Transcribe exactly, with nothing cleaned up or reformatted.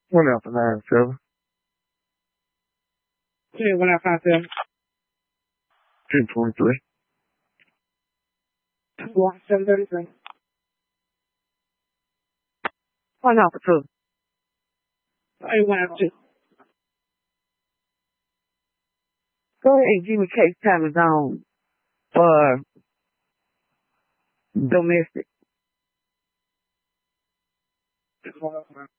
One after nine seven. Yeah, one out five seven. Ten twenty three. One seven thirty three. One out for two. Hey, one out two. Go ahead and give me case time is on for domestic. One out five.